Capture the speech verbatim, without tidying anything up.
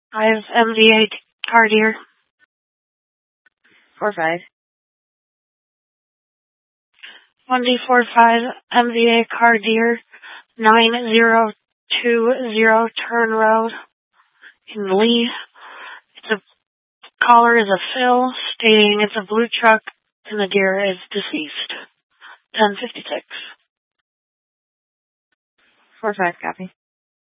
I have M V A car deer. Four five. One D four five M V A car deer. Nine zero two zero Turn Road in Lee. It's a caller is a fill stating it's a blue truck and the deer is deceased. Ten fifty six. Four five. Copy.